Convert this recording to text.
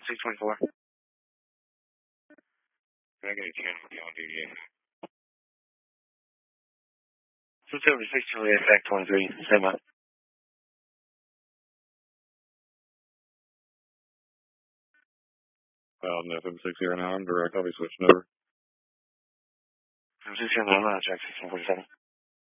624. Can I get a 10 for you on duty? Switch over to 6 Juliet, back 23. Stand by. 609, direct, I'll be switching over. 609, track 1647.